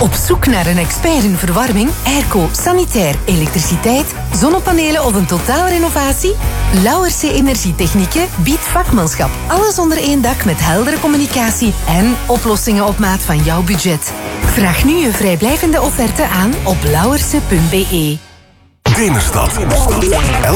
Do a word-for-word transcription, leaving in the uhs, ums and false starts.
Op zoek naar een expert in verwarming, airco, sanitair, elektriciteit, zonnepanelen of een totaalrenovatie? Lauwerse Energietechnieken biedt vakmanschap. Alles onder één dak met heldere communicatie en oplossingen op maat van jouw budget. Vraag nu je vrijblijvende offerte aan op lauwerse punt be. Bemerstad.